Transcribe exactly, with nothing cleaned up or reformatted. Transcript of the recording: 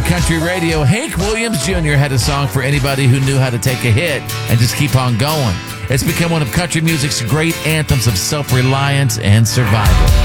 country radio, Hank Williams Junior had a song for anybody who knew how to take a hit and just keep on going. It's become one of country music's great anthems of self-reliance and survival.